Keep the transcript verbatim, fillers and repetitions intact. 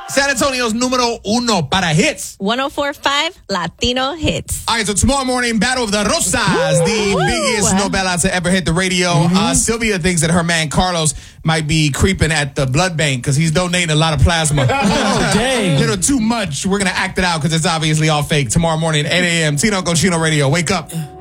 San Antonio's numero uno para hits. one oh four point five Latino Hits. All right, so tomorrow morning, Battle of the Rosas, the Ooh. biggest novela to ever hit the radio. Mm-hmm. Uh, Sylvia thinks that her man Carlos might be creeping at the blood bank because he's donating a lot of plasma. Oh, dang. A little too much. We're going to act it out because it's obviously all fake. Tomorrow morning, eight a.m. Tino Cochino Radio. Wake up.